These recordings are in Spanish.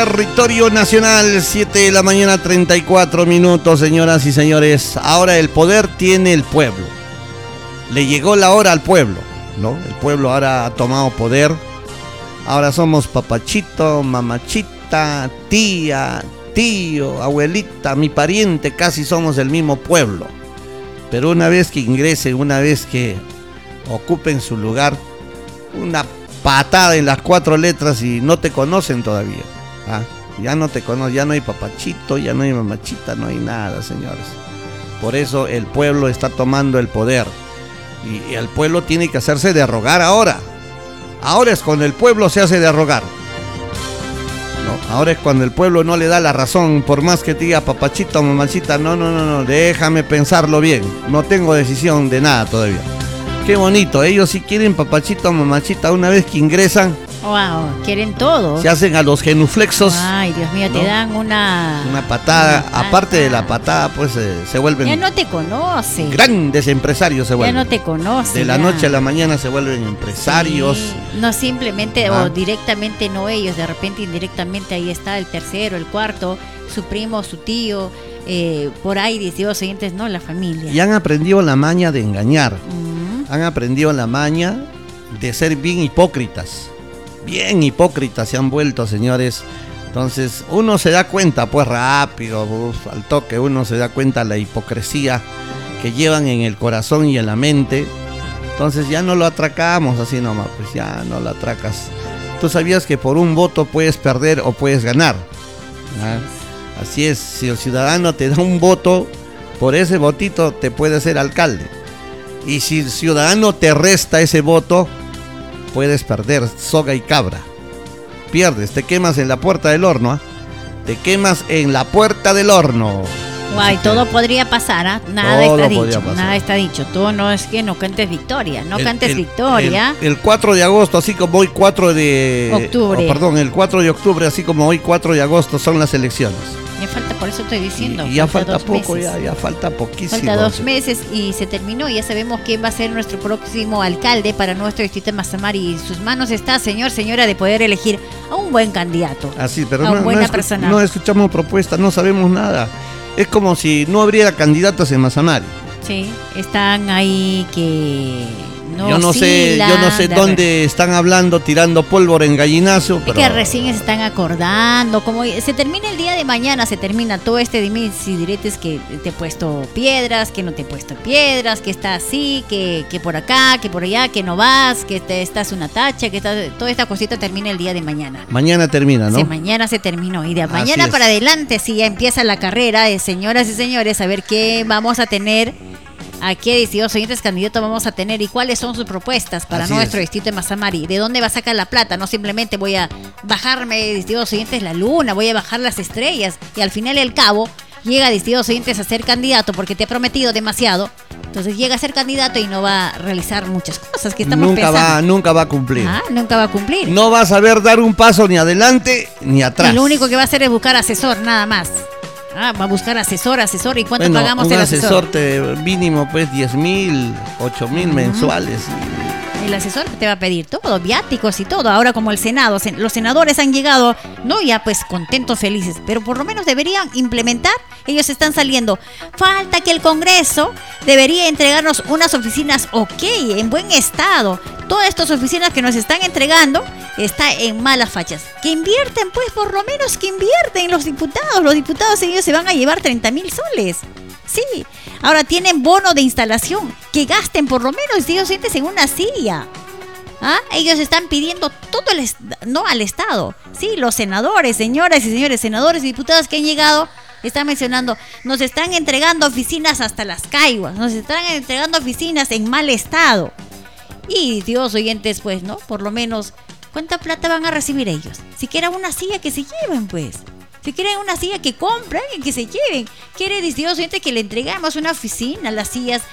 Territorio nacional, 7 de la mañana, 34 minutos, señoras y señores. Ahora el poder tiene el pueblo. Le llegó la hora al pueblo, ¿no? El pueblo ahora ha tomado poder. Ahora somos papachito, mamachita, tía, tío, abuelita, mi pariente, casi somos el mismo pueblo. Pero una vez que ingresen, una vez que ocupen su lugar, una patada en las 4 letras y no te conocen todavía. Ya no te conocen, ya no hay papachito, ya no hay mamachita, no hay nada, señores. Por eso el pueblo está tomando el poder y el pueblo tiene que hacerse de rogar ahora. Ahora es cuando el pueblo se hace de rogar. No, ahora es cuando el pueblo no le da la razón, por más que te diga papachito, mamachita, no, déjame pensarlo bien. No tengo decisión de nada todavía. Qué bonito, ellos sí quieren papachito, mamachita, una vez que ingresan. Wow, quieren todo. Se hacen a los genuflexos. Ay, Dios mío, ¿no? Te dan una patada. Aparte de la patada, pues se vuelven. Ya no te conocen. Grandes empresarios se vuelven. Ya no te conocen. De la noche a la mañana se vuelven empresarios. Sí, no simplemente o directamente, no ellos, de repente indirectamente ahí está el tercero, el cuarto, su primo, su tío, por ahí, Dios oyentes, no, la familia. Y han aprendido la maña de engañar. Han aprendido la maña de ser bien hipócritas. Bien hipócritas se han vuelto, señores. Entonces uno se da cuenta pues rápido, al toque uno se da cuenta la hipocresía que llevan en el corazón y en la mente. Entonces ya no lo atracamos así nomás, pues ya no lo atracas. Tú sabías que por un voto puedes perder o puedes ganar. Así es, si el ciudadano te da un voto, por ese votito te puede ser alcalde. Y si el ciudadano te resta ese voto, puedes perder, soga y cabra. Pierdes, te quemas en la puerta del horno. Te quemas en la puerta del horno. Guay, todo podría pasar, nada está dicho, nada está dicho. Tú no es que no cantes victoria, cantes victoria. El 4 de agosto, así como hoy 4 de octubre. El 4 de octubre, así como hoy 4 de agosto son las elecciones. Ya falta, por eso estoy diciendo. Y ya falta poco, ya falta poquísimo. Falta 2 meses y se terminó. Ya sabemos quién va a ser nuestro próximo alcalde para nuestro distrito de Mazamari. Y en sus manos está, señora, de poder elegir a un buen candidato. Así, pero a una buena persona. No escuchamos propuestas, no sabemos nada. Es como si no habría candidatos en Mazamari. Sí, están ahí que no yo no sé dónde están hablando, tirando pólvora en gallinazo. Pero que recién se están acordando, como se termina el día de mañana, se termina todo este dimes y diretes que te he puesto piedras, que no te he puesto piedras, que está así, que por acá, que por allá, que no vas, que estás una tacha, que toda esta cosita termina el día de mañana. Mañana termina, ¿no? Sí, mañana se terminó y de mañana para adelante sí ya empieza la carrera de señoras y señores, a ver qué vamos a tener. ¿A qué distintos oyentes candidatos vamos a tener y cuáles son sus propuestas para nuestro distrito de Mazamari? ¿De dónde va a sacar la plata? No simplemente voy a bajarme, distintos oyentes, la luna, voy a bajar las estrellas y al final y al cabo llega distintos oyentes a ser candidato porque te he prometido demasiado. Entonces llega a ser candidato y no va a realizar muchas cosas que estamos pensando. Nunca va a cumplir. Nunca va a cumplir. No va a saber dar un paso ni adelante ni atrás. Y lo único que va a hacer es buscar asesor, nada más. Va a buscar asesor. ¿Y cuánto pagamos el asesor? Mínimo pues 10,000, 8,000 mensuales. El asesor te va a pedir todo, viáticos y todo. Ahora como el Senado, los senadores han llegado, no ya pues contentos, felices, pero por lo menos deberían implementar. Ellos están saliendo. Falta que el Congreso debería entregarnos unas oficinas en buen estado. Todas estas oficinas que nos están entregando está en malas fachas. Que invierten pues, por lo menos que invierten los diputados. Los diputados ellos se van a llevar 30,000 soles. Sí, ahora tienen bono de instalación, que gasten por lo menos, ellos sienten en una silla. Ellos están pidiendo todo al Estado. Sí, los senadores, señoras y señores, senadores y diputados que han llegado, están mencionando, nos están entregando oficinas hasta las caiguas, nos están entregando oficinas en mal estado. Y Dios oyentes, pues, ¿no? Por lo menos, ¿cuánta plata van a recibir ellos? Siquiera una silla que se lleven, pues. Si quieren una silla que compren y que se lleven. Quiere decir, gente, que le entregamos una oficina, las sillas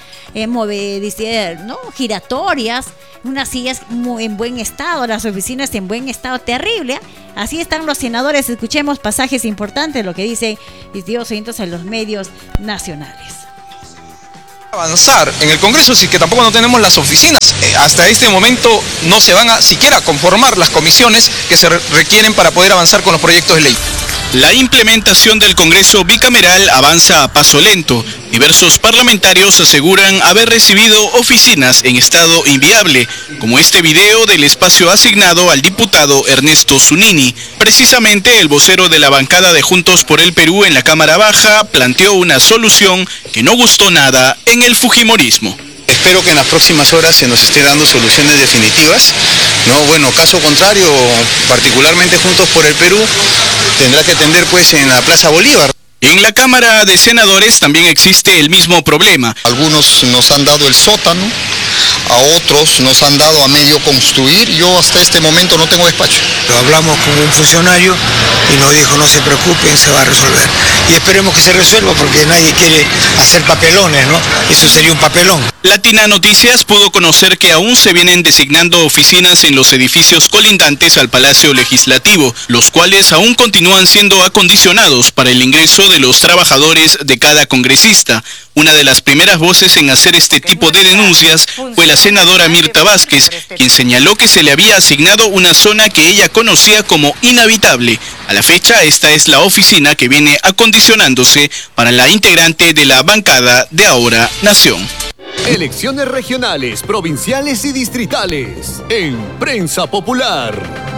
giratorias, unas sillas en buen estado, las oficinas en buen estado, terrible. Así están los senadores. Escuchemos pasajes importantes, lo que dicen Dios oyentes en los medios nacionales. Avanzar en el Congreso si que tampoco no tenemos las oficinas. Hasta este momento no se van a siquiera conformar las comisiones que se requieren para poder avanzar con los proyectos de ley. La implementación del Congreso bicameral avanza a paso lento. Diversos parlamentarios aseguran haber recibido oficinas en estado inviable, como este video del espacio asignado al diputado Ernesto Zunini. Precisamente el vocero de la bancada de Juntos por el Perú en la Cámara Baja planteó una solución que no gustó nada en el fujimorismo. Espero que en las próximas horas se nos esté dando soluciones definitivas. No, bueno, caso contrario, particularmente Juntos por el Perú tendrá que atender pues en la Plaza Bolívar. En la Cámara de Senadores también existe el mismo problema. Algunos nos han dado el sótano, a otros nos han dado a medio construir. Yo hasta este momento no tengo despacho. Hablamos con un funcionario y nos dijo no se preocupen, se va a resolver. Y esperemos que se resuelva porque nadie quiere hacer papelones, ¿no? Eso sería un papelón. Latina Noticias pudo conocer que aún se vienen designando oficinas en los edificios colindantes al Palacio Legislativo, los cuales aún continúan siendo acondicionados para el ingreso de los trabajadores de cada congresista. Una de las primeras voces en hacer este tipo de denuncias fue la senadora Mirta Vázquez, quien señaló que se le había asignado una zona que ella conocía como inhabitable. A la fecha, esta es la oficina que viene acondicionándose para la integrante de la bancada de Ahora Nación. Elecciones regionales, provinciales y distritales en Prensa Popular.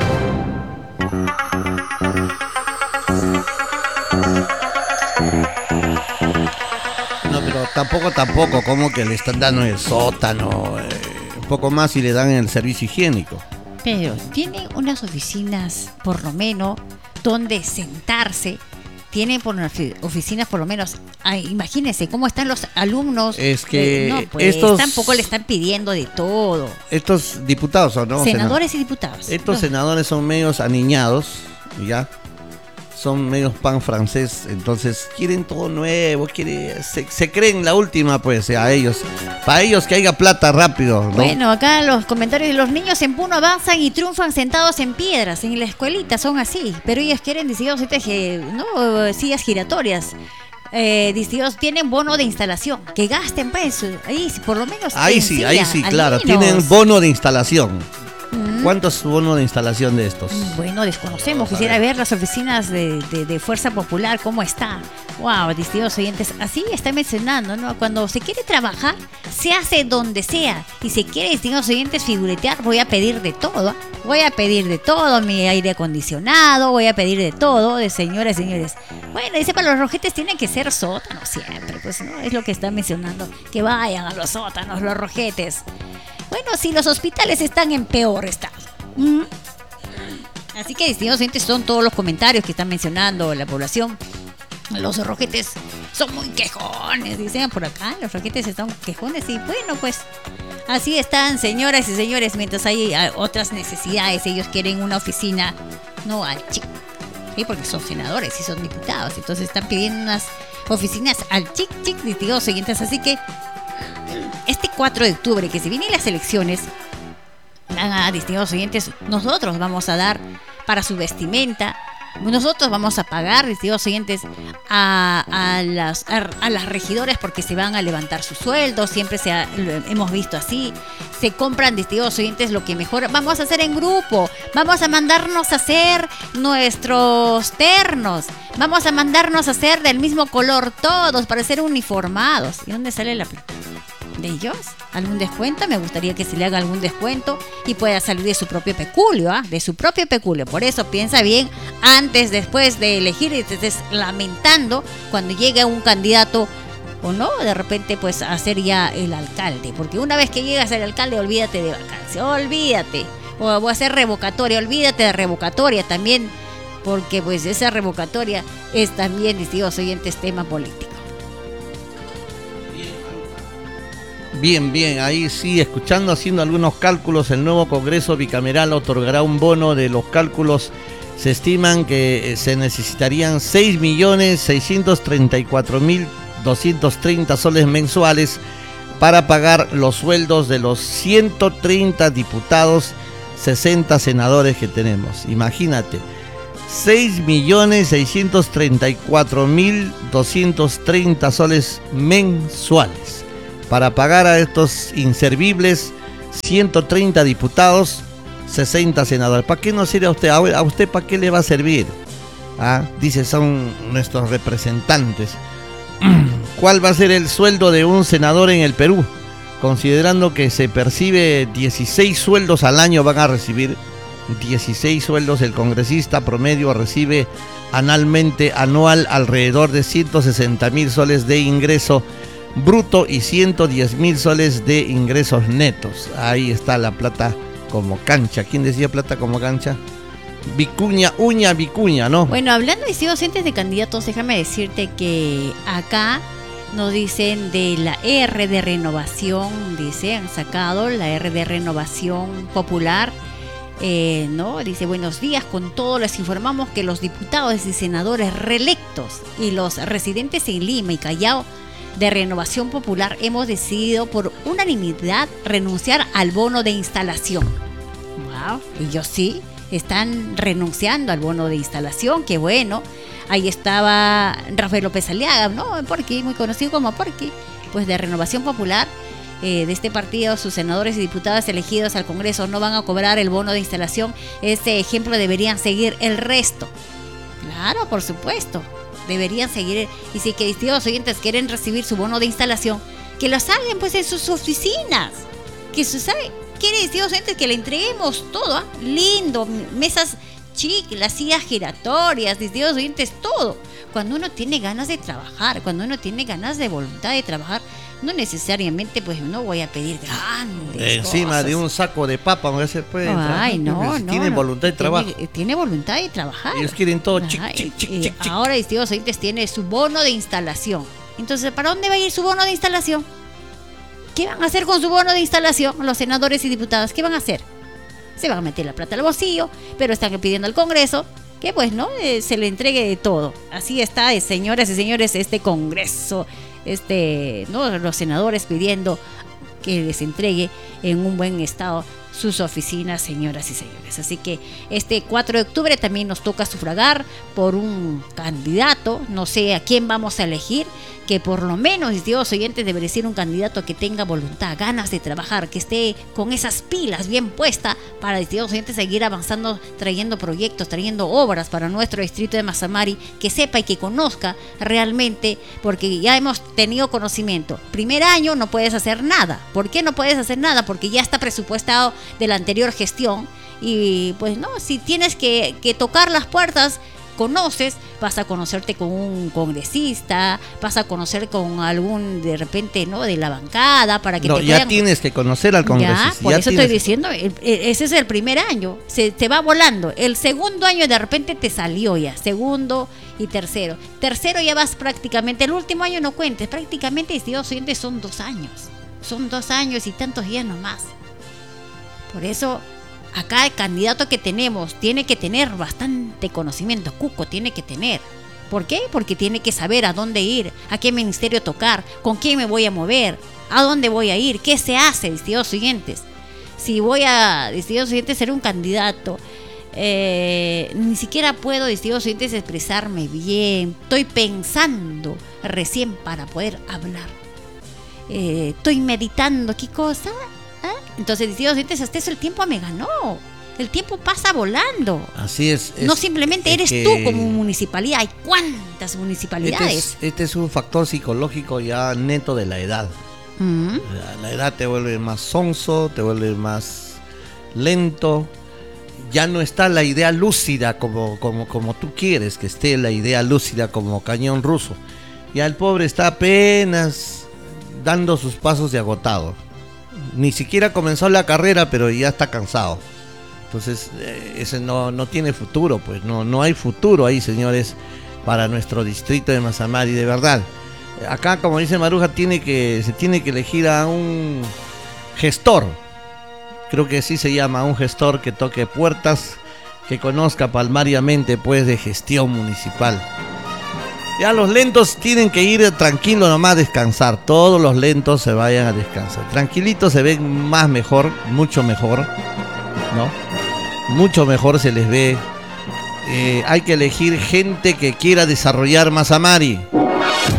No, pero tampoco, como que le están dando el sótano, un poco más y le dan el servicio higiénico. Pero tienen unas oficinas, por lo menos, donde sentarse. Tienen oficinas, por lo menos. Ay, imagínense cómo están los alumnos. Es que no, pues, tampoco le están pidiendo de todo. Estos diputados, ¿o no? Senadores y diputados. Estos senadores son medios aniñados, ¿ya? Son medios pan francés, entonces quieren todo nuevo, se creen la última, pues, a ellos. Para ellos que haya plata rápido, ¿no? Bueno, acá los comentarios de los niños en Puno avanzan y triunfan sentados en piedras. En la escuelita son así, pero ellos quieren sillas giratorias. Distintos tienen bono de instalación, que gasten pues, ahí por lo menos. Ahí sí, claro, tienen bono de instalación. ¿Cuántos bonos de instalación de estos? Bueno, desconocemos. Quisiera ver las oficinas de Fuerza Popular, cómo está. Wow, distintos oyentes. Así está mencionando, ¿no? Cuando se quiere trabajar, se hace donde sea. Y si quiere, distintos oyentes, figuretear, voy a pedir de todo. Voy a pedir de todo, mi aire acondicionado, voy a pedir de todo, de señoras y señores. Bueno, dice, para los rojetes tienen que ser sótanos siempre, pues, ¿no? Es lo que está mencionando. Que vayan a los sótanos, los rojetes. Bueno, si los hospitales están en peor estado. Así que distintos oyentes son todos los comentarios que están mencionando la población. Los rojetes son muy quejones, dicen por acá. Los rojetes están quejones y bueno, pues así están, señoras y señores. Mientras hay otras necesidades, ellos quieren una oficina, no al chic. ¿Sí? Porque son senadores y son diputados. Entonces están pidiendo unas oficinas al chic, distintos oyentes. Así que este 4 de octubre, que se vienen las elecciones, distintos oyentes, nosotros vamos a dar para su vestimenta, nosotros vamos a pagar, distintos oyentes, a las regidoras porque se van a levantar sus sueldos, siempre hemos visto así, se compran, distintos oyentes, lo que mejor vamos a hacer en grupo, vamos a mandarnos a hacer nuestros ternos, vamos a mandarnos a hacer del mismo color todos para ser uniformados. ¿Y dónde sale la plata? ¿De ellos? ¿Algún descuento? Me gustaría que se le haga algún descuento y pueda salir de su propio peculio, de su propio peculio. Por eso piensa bien antes, después de elegir, y te estés lamentando cuando llegue un candidato o no, de repente pues a ser ya el alcalde. Porque una vez que llegas al alcalde, olvídate de vacancia, olvídate. O voy a hacer revocatoria, olvídate de revocatoria también, porque pues esa revocatoria es también, distintos oyentes, tema político. Bien, ahí sí, haciendo algunos cálculos, el nuevo Congreso bicameral otorgará un bono. De los cálculos se estiman que se necesitarían 6.634.230 soles mensuales para pagar los sueldos de los 130 diputados, 60 senadores que tenemos. Imagínate, 6.634.230 soles mensuales para pagar a estos inservibles 130 diputados, 60 senadores. ¿Para qué no sirve a usted? ¿A usted para qué le va a servir? Dice, son nuestros representantes. ¿Cuál va a ser el sueldo de un senador en el Perú? Considerando que se percibe 16 sueldos al año, van a recibir 16 sueldos. El congresista promedio recibe anual alrededor de 160.000 soles de ingreso bruto y 110.000 soles de ingresos netos. Ahí está la plata como cancha. ¿Quién decía plata como cancha? Vicuña, ¿no? Bueno, hablando de docentes de candidatos, déjame decirte que acá nos dicen de la R de Renovación, dice, han sacado la R de Renovación Popular, ¿no? Dice, buenos días, con todo les informamos que los diputados y senadores reelectos y los residentes en Lima y Callao de Renovación Popular hemos decidido por unanimidad renunciar al bono de instalación. Wow, ellos sí están renunciando al bono de instalación, qué bueno. Ahí estaba Rafael López Aliaga, ¿no? Porqui, muy conocido como Porqui, pues de Renovación Popular, de este partido. Sus senadores y diputados elegidos al Congreso no van a cobrar el bono de instalación. Este ejemplo deberían seguir el resto. Claro, por supuesto, deberían seguir. Y si que distintos oyentes quieren recibir su bono de instalación, que lo salgan pues en sus oficinas. Que se sabe, quiere distintos oyentes que le entreguemos todo, lindo, mesas chicas, las sillas giratorias, distintos oyentes, todo. Cuando uno tiene ganas de trabajar, cuando uno tiene ganas de voluntad de trabajar, no necesariamente pues no voy a pedir grandes encima cosas. De un saco de papa, aunque se puede Ay, no, si tienen voluntad de trabajo. Tiene voluntad de trabajar. Ellos quieren todo chic. Ahora distintos oyentes tiene su bono de instalación. Entonces, ¿para dónde va a ir su bono de instalación? ¿Qué van a hacer con su bono de instalación los senadores y diputados? ¿Qué van a hacer? Se van a meter la plata al bolsillo, pero están pidiendo al Congreso que pues no se le entregue de todo. Así está, señoras y señores, este Congreso, no, los senadores pidiendo que les entregue en un buen estado sus oficinas, señoras y señores. Así que este 4 de octubre también nos toca sufragar por un candidato. No sé a quién vamos a elegir, que por lo menos, Dios oyentes, debería ser un candidato que tenga voluntad, ganas de trabajar, que esté con esas pilas bien puestas para, Dios oyentes, seguir avanzando, trayendo proyectos, trayendo obras para nuestro distrito de Mazamari, que sepa y que conozca realmente, porque ya hemos tenido conocimiento. Primer año no puedes hacer nada. ¿Por qué no puedes hacer nada? Porque ya está presupuestado de la anterior gestión y pues no, si tienes que tocar las puertas, conoces, vas a conocerte con un congresista, vas a conocer con algún, de repente, ¿no?, de la bancada, para que no, te ya puedan... tienes que conocer al congresista. Ya, por eso estoy diciendo, ese es el primer año, se te va volando. El segundo año de repente te salió ya, segundo y tercero. Tercero ya vas prácticamente, el último año no cuentes, prácticamente, estimados oyentes, son 2 años. Son 2 años y tantos días nomás. Por eso, acá el candidato que tenemos tiene que tener bastante conocimiento. Cuco tiene que tener. ¿Por qué? Porque tiene que saber a dónde ir, a qué ministerio tocar, con quién me voy a mover, a dónde voy a ir, qué se hace, distintos oyentes. Si voy a, distintos oyentes, ser un candidato, ni siquiera puedo, distintos oyentes, expresarme bien. Estoy pensando recién para poder hablar. Estoy meditando, ¿qué cosa? Entonces, distintos oyentes, hasta eso el tiempo me ganó. El tiempo pasa volando. Así es. No simplemente eres tú como municipalidad. Hay cuántas municipalidades. Este es un factor psicológico ya neto de la edad. La edad te vuelve más sonso, te vuelve más lento. Ya no está la idea lúcida como tú quieres que esté la idea lúcida como cañón ruso. Ya el pobre está apenas dando sus pasos de agotado. Ni siquiera comenzó la carrera, pero ya está cansado. Entonces, ese no tiene futuro, pues no hay futuro ahí, señores, para nuestro distrito de Mazamari, de verdad. Acá, como dice Maruja, se tiene que elegir a un gestor. Creo que así se llama, un gestor que toque puertas, que conozca palmariamente, pues, de gestión municipal. Ya los lentos tienen que ir tranquilos nomás a descansar. Todos los lentos se vayan a descansar. Tranquilitos se ven mejor, mucho mejor, ¿no? Mucho mejor se les ve. Hay que elegir gente que quiera desarrollar Mazamari.